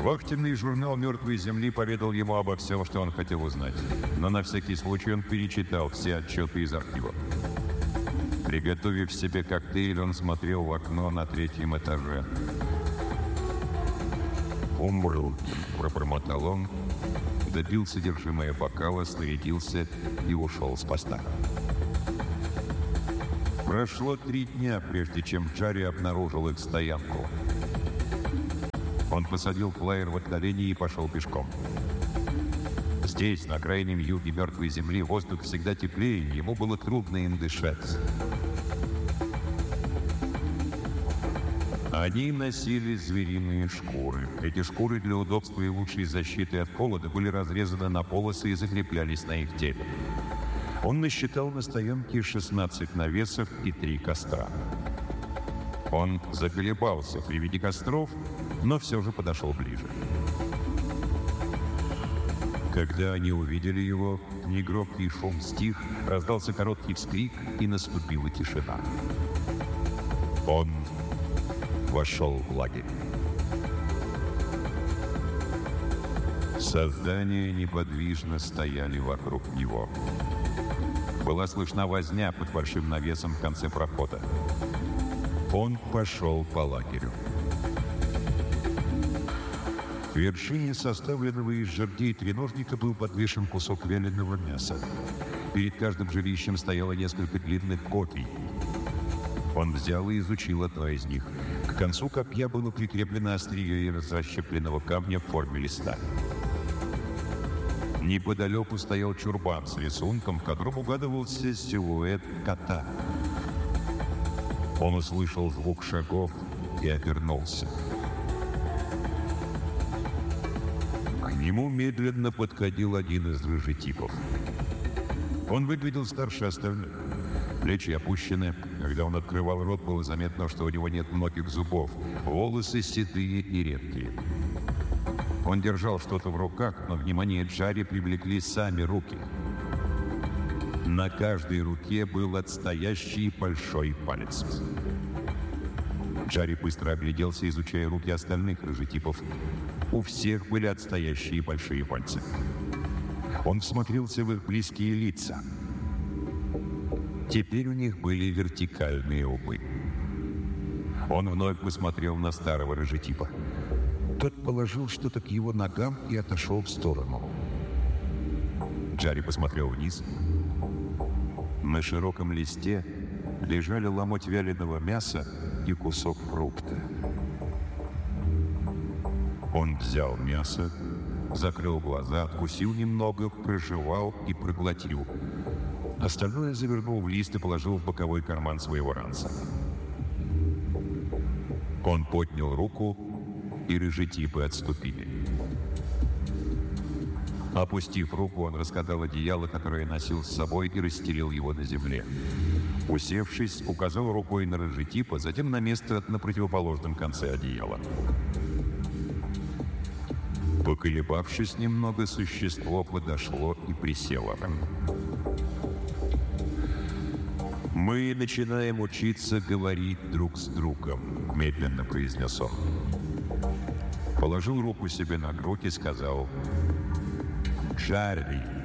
Вахтенный журнал «Мертвой земли» поведал ему обо всем, что он хотел узнать. Но на всякий случай он перечитал все отчеты из архива. Приготовив себе коктейль, он смотрел в окно на 3-м этаже. «Умру», — пробормотал он, допил содержимое бокала, снарядился и ушел с поста. Прошло 3 дня, прежде чем Джарри обнаружил их стоянку. Он посадил флайер в отдалении и пошел пешком. Здесь, на крайнем юге мертвой земли, воздух всегда теплее, и ему было трудно им дышать. Они носили звериные шкуры. Эти шкуры для удобства и лучшей защиты от холода были разрезаны на полосы и закреплялись на их теле. Он насчитал на стоянке 16 навесов и 3 костра. Он заколебался при виде костров, но все же подошел ближе. Когда они увидели его, негромкий шум стих, раздался короткий вскрик, и наступила тишина. Он вошел в лагерь. Создания неподвижно стояли вокруг него. Была слышна возня под большим навесом в конце прохода. Он пошел по лагерю. К вершине составленного из жердей треножника был подвешен кусок вяленого мяса. Перед каждым жилищем стояло несколько длинных копий. Он взял и изучил одно из них. К концу копья было прикреплено острие из расщепленного камня в форме листа. Неподалеку стоял чурбан с рисунком, в котором угадывался силуэт кота. Он услышал звук шагов и обернулся. К нему медленно подходил один из рыжетипов. Он выглядел старше остальных. Плечи опущены. Когда он открывал рот, было заметно, что у него нет многих зубов. Волосы седые и редкие. Он держал что-то в руках, но внимание Джарри привлекли сами руки. На каждой руке был отстоящий большой палец. Джарри быстро огляделся, изучая руки остальных рыжетипов. У всех были отстоящие большие пальцы. Он всмотрелся в их близкие лица. Теперь у них были вертикальные лбы. Он вновь посмотрел на старого рыжетипа. Тот положил что-то к его ногам и отошел в сторону. Джарри посмотрел вниз. На широком листе лежали ломоть вяленого мяса и кусок фрукта. Он взял мясо, закрыл глаза, откусил немного, прожевал и проглотил. Остальное завернул в лист и положил в боковой карман своего ранца. Он поднял руку, и рыжетипы отступили. Опустив руку, он раскатал одеяло, которое носил с собой, и расстелил его на земле. Усевшись, указал рукой на рыжетипа, затем на место на противоположном конце одеяла. Поколебавшись немного, существо подошло и присело. «Мы начинаем учиться говорить друг с другом», — медленно произнес он. Положил руку себе на грудь и сказал: «Джарри».